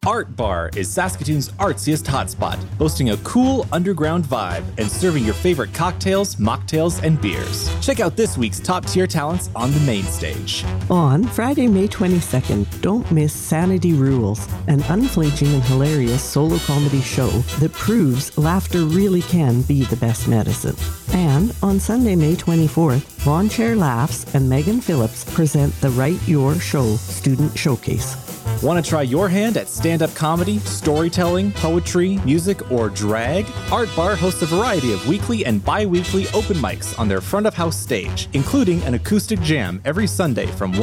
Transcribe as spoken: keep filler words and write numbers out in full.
Art Bar is Saskatoon's artsiest hotspot, hosting a cool underground vibe and serving your favorite cocktails, mocktails, and beers. Check out this week's top-tier talents on the main stage. On Friday, May twenty-second, don't miss Sanity Rules, an unflinching and hilarious solo comedy show that proves laughter really can be the best medicine. And on Sunday, May twenty-fourth, Lawn Chair Laughs and Megan Phillips present the Write Your Show Student Showcase. Want to try your hand at stand-up comedy, storytelling, poetry, music, or drag? Art Bar hosts a variety of weekly and bi-weekly open mics on their front-of-house stage, including an acoustic jam every Sunday from